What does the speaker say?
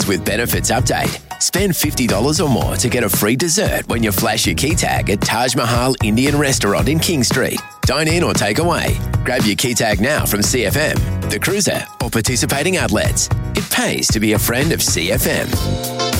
friends with benefits update. Spend $50 or more to get a free dessert when you flash your key tag at Taj Mahal Indian Restaurant in King Street. Dine in or take away. Grab your key tag now from CFM, The Cruiser, or participating outlets. It pays to be a friend of CFM.